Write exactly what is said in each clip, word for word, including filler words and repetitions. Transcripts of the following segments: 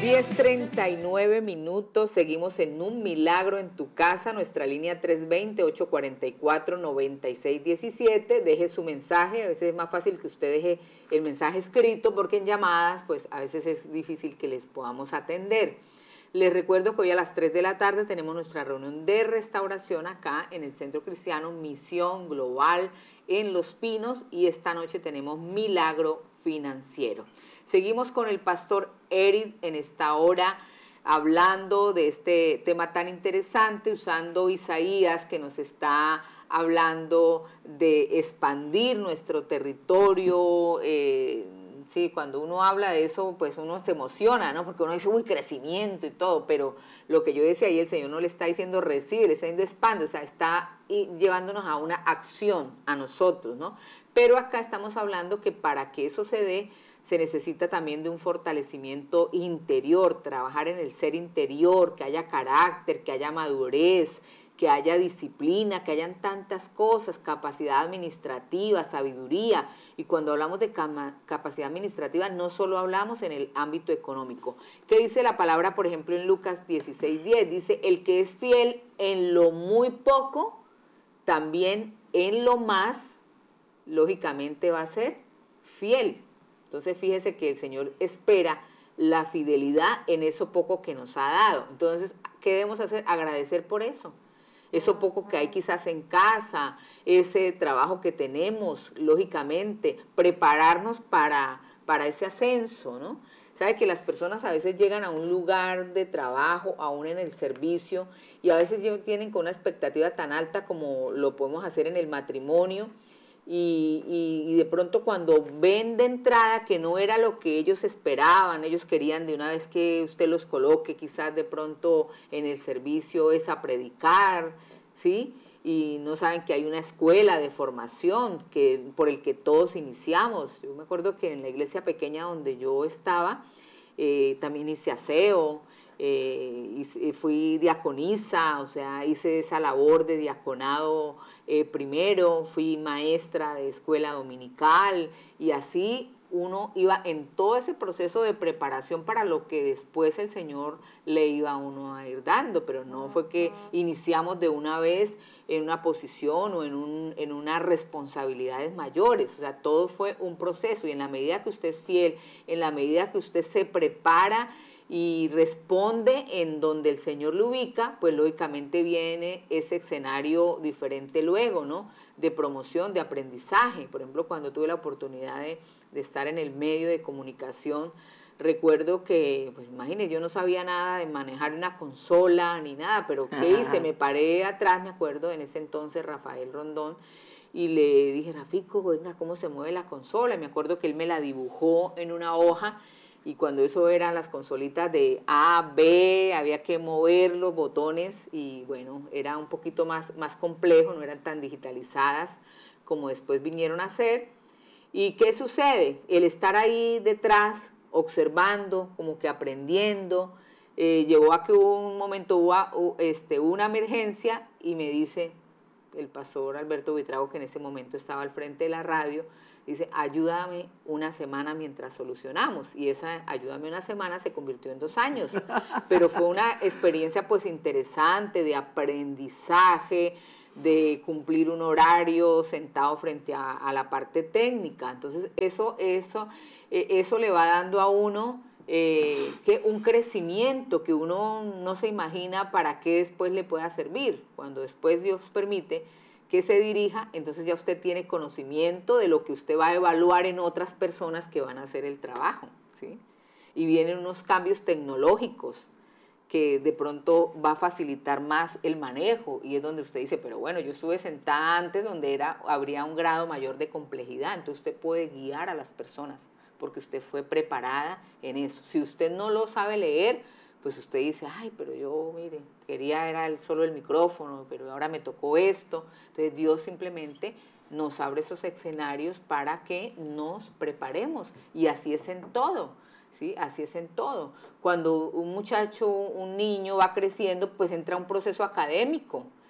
diez treinta y nueve minutos, seguimos en Un Milagro en tu Casa, nuestra línea tres dos cero, ocho cuatro cuatro, nueve seis uno siete, deje su mensaje, a veces es más fácil que usted deje el mensaje escrito porque en llamadas pues a veces es difícil que les podamos atender. Les recuerdo que hoy a las tres de la tarde tenemos nuestra reunión de restauración acá en el Centro Cristiano Misión Global en Los Pinos y esta noche tenemos Milagro Financiero. Seguimos con el pastor Eric en esta hora hablando de este tema tan interesante, usando Isaías que nos está hablando de expandir nuestro territorio. Eh, sí, cuando uno habla de eso, pues uno se emociona, ¿no? Porque uno dice, uy, crecimiento y todo, pero lo que yo decía ahí, el Señor no le está diciendo recibe, le está diciendo expande, o sea, está llevándonos a una acción a nosotros, ¿no? Pero acá estamos hablando que para que eso se dé, se necesita también de un fortalecimiento interior, trabajar en el ser interior, que haya carácter, que haya madurez, que haya disciplina, que hayan tantas cosas, capacidad administrativa, sabiduría. Y cuando hablamos de capacidad administrativa, no solo hablamos en el ámbito económico. ¿Qué dice la palabra, por ejemplo, en Lucas dieciséis diez? Dice, el que es fiel en lo muy poco, también en lo más, lógicamente va a ser fiel. Entonces fíjese que el Señor espera la fidelidad en eso poco que nos ha dado. Entonces, ¿qué debemos hacer? Agradecer por eso. Eso poco que hay quizás en casa, ese trabajo que tenemos, lógicamente, prepararnos para, para ese ascenso, ¿no? Sabe que las personas a veces llegan a un lugar de trabajo, aún en el servicio, y a veces tienen con una expectativa tan alta como lo podemos hacer en el matrimonio, Y, y, y de pronto cuando ven de entrada que no era lo que ellos esperaban, ellos querían de una vez que usted los coloque quizás de pronto en el servicio es a predicar, ¿sí? Y no saben que hay una escuela de formación que, por el que todos iniciamos. Yo me acuerdo que en la iglesia pequeña donde yo estaba, eh, también hice aseo, eh, y fui diaconisa, o sea, hice esa labor de diaconado eh, primero, fui maestra de escuela dominical y así uno iba en todo ese proceso de preparación para lo que después el Señor le iba a uno a ir dando, pero no fue que iniciamos de una vez en una posición o en, un, en unas responsabilidades mayores, o sea, todo fue un proceso y en la medida que usted es fiel, en la medida que usted se prepara y responde en donde el Señor lo ubica, pues lógicamente viene ese escenario diferente luego, ¿no? De promoción, de aprendizaje. Por ejemplo, cuando tuve la oportunidad de, de estar en el medio de comunicación, recuerdo que, pues imagínense, yo no sabía nada de manejar una consola ni nada, pero ¿qué hice? Me paré atrás, me acuerdo, en ese entonces Rafael Rondón, y le dije, Rafico, venga, ¿cómo se mueve la consola? Me acuerdo que él me la dibujó en una hoja, y cuando eso eran las consolitas de A, B, había que mover los botones y bueno, era un poquito más, más complejo, no eran tan digitalizadas como después vinieron a ser. ¿Y qué sucede? El estar ahí detrás, observando, como que aprendiendo, eh, llevó a que un momento hubo este, una emergencia y me dice el pastor Alberto Buitrago, que en ese momento estaba al frente de la radio, dice, ayúdame una semana mientras solucionamos. Y esa ayúdame una semana se convirtió en dos años. Pero fue una experiencia pues interesante de aprendizaje, de cumplir un horario sentado frente a, a la parte técnica. Entonces eso, eso, eh, eso le va dando a uno eh, que un crecimiento que uno no se imagina para qué después le pueda servir. Cuando después Dios permite que se dirija, entonces ya usted tiene conocimiento de lo que usted va a evaluar en otras personas que van a hacer el trabajo, ¿sí? Y vienen unos cambios tecnológicos que de pronto va a facilitar más el manejo y es donde usted dice, pero bueno, yo estuve sentada antes donde era, habría un grado mayor de complejidad, entonces usted puede guiar a las personas porque usted fue preparada en eso. Si usted no lo sabe leer, pues usted dice, ay, pero yo, mire, quería era el, solo el micrófono, pero ahora me tocó esto. Entonces Dios simplemente nos abre esos escenarios para que nos preparemos. Y así es en todo, ¿sí? Así es en todo. Cuando un muchacho, un niño va creciendo, pues entra un proceso académico.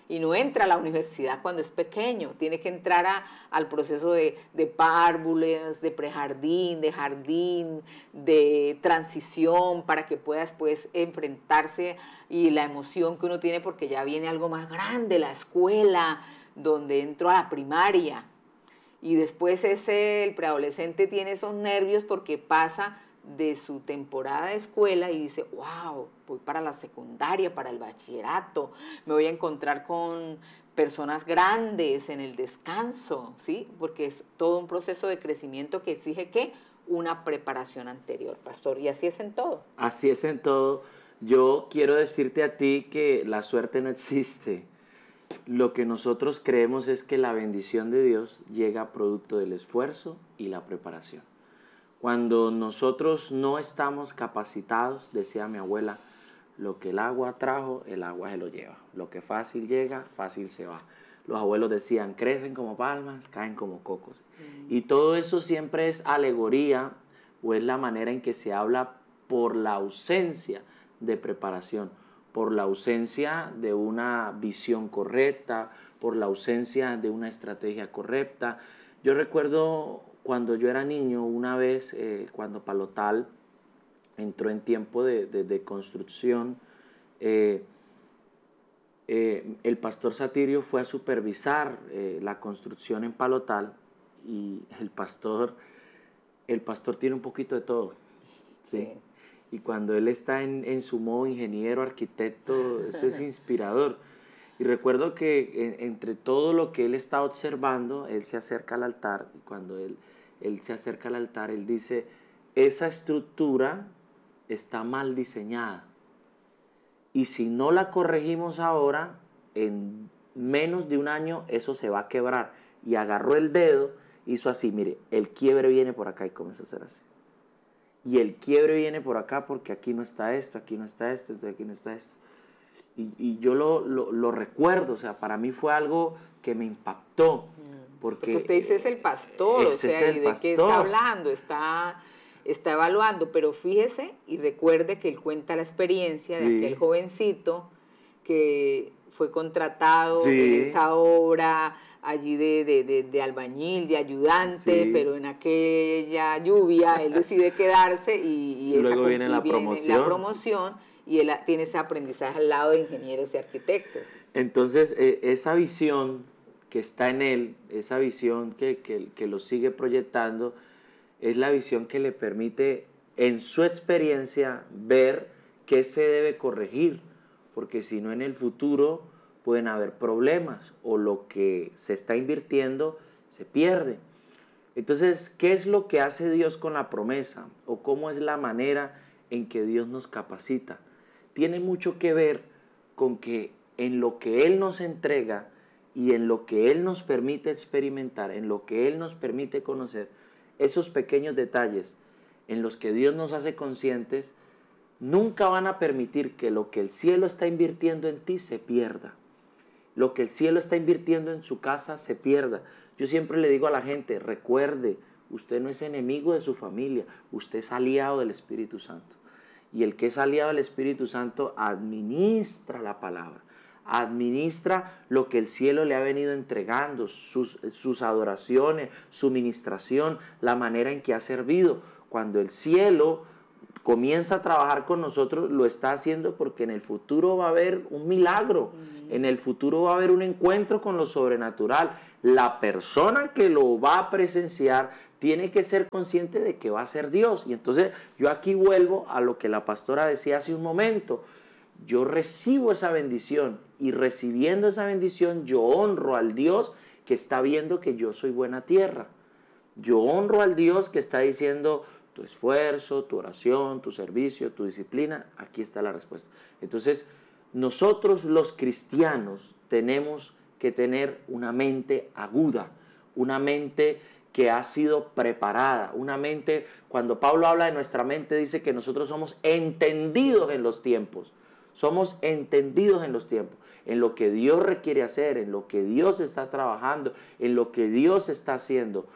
y no entra a la universidad cuando es pequeño, tiene que entrar a, al proceso de, de párvulas, de prejardín, de jardín, de transición, para que pueda después enfrentarse y la emoción que uno tiene porque ya viene algo más grande, la escuela, donde entró a la primaria. Y después ese, el preadolescente tiene esos nervios porque pasa de su temporada de escuela y dice, wow, voy para la secundaria, para el bachillerato, me voy a encontrar con personas grandes en el descanso, ¿sí? Porque es todo un proceso de crecimiento que exige, ¿qué? Una preparación anterior, pastor, y así es en todo. Así es en todo. Yo quiero decirte a ti que la suerte no existe. Lo que nosotros creemos es que la bendición de Dios llega producto del esfuerzo y la preparación. Cuando nosotros no estamos capacitados, decía mi abuela, lo que el agua trajo, el agua se lo lleva. Lo que fácil llega, fácil se va. Los abuelos decían, crecen como palmas, caen como cocos. Mm. Y todo eso siempre es alegoría o es la manera en que se habla por la ausencia de preparación, por la ausencia de una visión correcta, por la ausencia de una estrategia correcta. Yo recuerdo cuando yo era niño, una vez, eh, cuando Palotal entró en tiempo de, de, de construcción, eh, eh, el pastor Satirio fue a supervisar eh, la construcción en Palotal y el pastor, el pastor tiene un poquito de todo, ¿sí? Sí. Y cuando él está en, en su modo ingeniero, arquitecto, eso es inspirador. Y recuerdo que en, entre todo lo que él está observando, él se acerca al altar y cuando él Él se acerca al altar, él dice, esa estructura está mal diseñada. Y si no la corregimos ahora, en menos de un año eso se va a quebrar. Y agarró el dedo, hizo así, mire, el quiebre viene por acá y comenzó a hacer así. Y el quiebre viene por acá porque aquí no está esto, aquí no está esto, aquí no está esto. Y, y yo lo, lo, lo recuerdo, o sea, para mí fue algo que me impactó. Porque, porque usted dice es el pastor, o sea, ¿y de pastor. qué está hablando? Está, está evaluando, pero fíjese y recuerde que él cuenta la experiencia de sí. aquel jovencito que fue contratado sí. en esa obra allí de, de, de, de albañil, de ayudante, sí. pero en aquella lluvia él decide quedarse y, y luego esa, viene, la, viene promoción. la promoción y él tiene ese aprendizaje al lado de ingenieros y arquitectos. Entonces, eh, esa visión que está en él, esa visión que, que, que lo sigue proyectando, es la visión que le permite en su experiencia ver qué se debe corregir, porque si no en el futuro pueden haber problemas o lo que se está invirtiendo se pierde. Entonces, ¿qué es lo que hace Dios con la promesa? ¿O cómo es la manera en que Dios nos capacita? Tiene mucho que ver con que en lo que Él nos entrega y en lo que Él nos permite experimentar, en lo que Él nos permite conocer, esos pequeños detalles en los que Dios nos hace conscientes, nunca van a permitir que lo que el cielo está invirtiendo en ti se pierda. Lo que el cielo está invirtiendo en su casa se pierda. Yo siempre le digo a la gente, recuerde, usted no es enemigo de su familia, usted es aliado del Espíritu Santo. Y el que es aliado del Espíritu Santo administra la palabra, administra lo que el cielo le ha venido entregando, sus, sus adoraciones, su ministración, la manera en que ha servido. Cuando el cielo comienza a trabajar con nosotros, lo está haciendo porque en el futuro va a haber un milagro, uh-huh. en el futuro va a haber un encuentro con lo sobrenatural. La persona que lo va a presenciar tiene que ser consciente de que va a ser Dios. Y entonces yo aquí vuelvo a lo que la pastora decía hace un momento. Yo recibo esa bendición y recibiendo esa bendición yo honro al Dios que está viendo que yo soy buena tierra. Yo honro al Dios que está diciendo tu esfuerzo, tu oración, tu servicio, tu disciplina, aquí está la respuesta. Entonces, nosotros los cristianos tenemos que tener una mente aguda, una mente que ha sido preparada, una mente, cuando Pablo habla de nuestra mente, dice que nosotros somos entendidos en los tiempos, somos entendidos en los tiempos, en lo que Dios requiere hacer, en lo que Dios está trabajando, en lo que Dios está haciendo.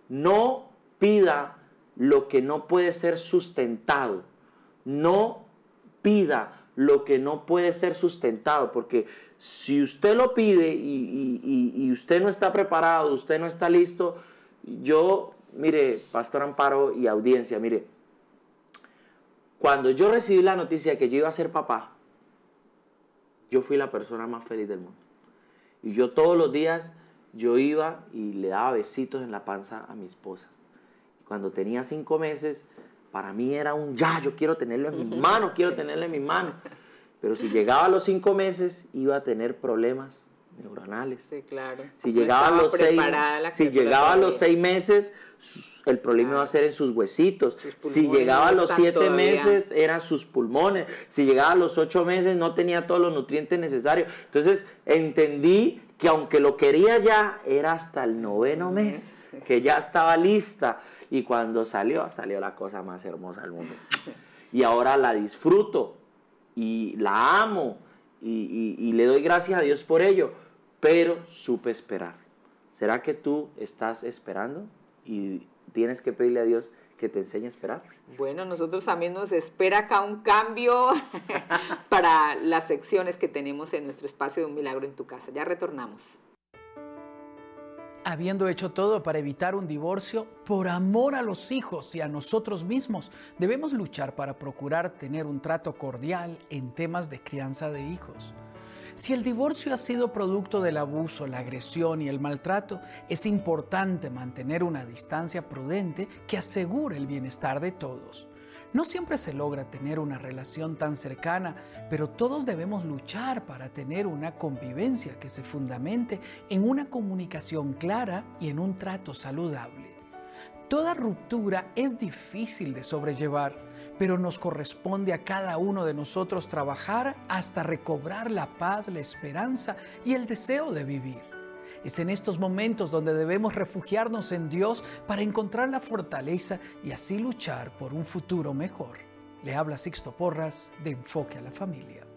No pida lo que no puede ser sustentado. No pida lo que no puede ser sustentado, porque si usted lo pide y, y, y, y usted no está preparado, usted no está listo, yo, mire, Pastor Amparo y audiencia, mire, cuando yo recibí la noticia de que yo iba a ser papá, yo fui la persona más feliz del mundo. Y yo todos los días, yo iba y le daba besitos en la panza a mi esposa. Cuando tenía cinco meses, para mí era un ya, yo quiero tenerlo en mis manos, quiero tenerlo en mis manos. Pero si llegaba a los cinco meses, iba a tener problemas neuronales. Sí, claro. Si No llegaba, a los, seis, si llegaba a los seis meses, el problema claro. iba a ser en sus huesitos. Sus si llegaba a los siete todavía. meses, eran sus pulmones. Si llegaba a los ocho meses, no tenía todos los nutrientes necesarios. Entonces, entendí que aunque lo quería ya, era hasta el noveno mes, que ya estaba lista. Y cuando salió, salió la cosa más hermosa del mundo. Y ahora la disfruto y la amo y, y, y le doy gracias a Dios por ello, pero supe esperar. ¿Será que tú estás esperando y tienes que pedirle a Dios que te enseñe a esperar? Bueno, nosotros también nos espera acá un cambio para las secciones que tenemos en nuestro espacio de Un Milagro en tu Casa. Ya retornamos. Habiendo hecho todo para evitar un divorcio, por amor a los hijos y a nosotros mismos, debemos luchar para procurar tener un trato cordial en temas de crianza de hijos. Si el divorcio ha sido producto del abuso, la agresión y el maltrato, es importante mantener una distancia prudente que asegure el bienestar de todos. No siempre se logra tener una relación tan cercana, pero todos debemos luchar para tener una convivencia que se fundamente en una comunicación clara y en un trato saludable. Toda ruptura es difícil de sobrellevar, pero nos corresponde a cada uno de nosotros trabajar hasta recobrar la paz, la esperanza y el deseo de vivir. Es en estos momentos donde debemos refugiarnos en Dios para encontrar la fortaleza y así luchar por un futuro mejor. Le habla Sixto Porras de Enfoque a la Familia.